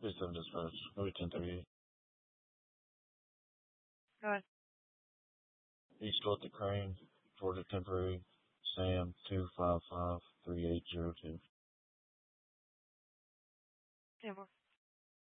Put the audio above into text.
Please have dispatch. Movie 1038. Go ahead. Eastwell to Crane, Georgia temporary, Sam 2553802. Tampa.